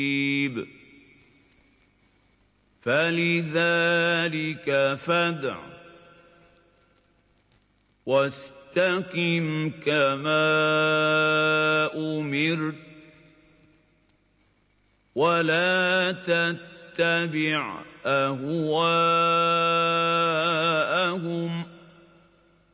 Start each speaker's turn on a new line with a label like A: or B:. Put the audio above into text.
A: فَلِذَٰلِكَ فَادْعُ ۖ وَاسْتَقِمْ كَمَا أُمِرْتَ ۖ وَلَا تَتَّبِعْ أَهْوَاءَهُمْ